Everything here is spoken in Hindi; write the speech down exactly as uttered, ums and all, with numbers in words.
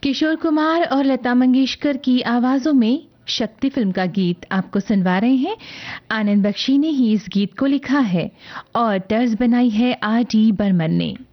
किशोर कुमार और लता मंगेशकर की आवाजों में शक्ति फिल्म का गीत आपको सुनवा रहे हैं। आनंद बख्शी ने ही इस गीत को लिखा है और तर्ज बनाई है आर डी बर्मन ने।